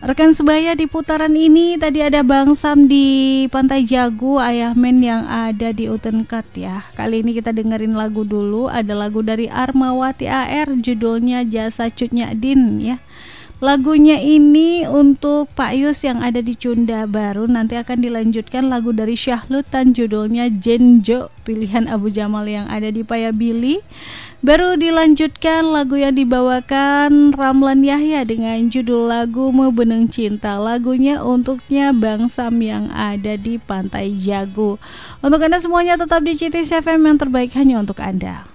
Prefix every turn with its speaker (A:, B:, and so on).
A: Rekan sebaya, di putaran ini tadi ada Bang Sam di Pantai Jago, Ayah Men yang ada di Utenkat ya. Kali ini kita dengerin lagu dulu, ada lagu dari Armawati AR, judulnya Jasa Cutnya Din ya. Lagunya ini untuk Pak Yus yang ada di Cunda Baru. Nanti akan dilanjutkan lagu dari Syahlutan, judulnya Jenjo, pilihan Abu Jamal yang ada di Payabili. Baru dilanjutkan lagu yang dibawakan Ramlan Yahya dengan judul lagu Mebeneng Cinta. Lagunya untuknya Bang Sam yang ada di Pantai Jago. Untuk Anda semuanya tetap di CITIS FM, yang terbaik hanya untuk Anda.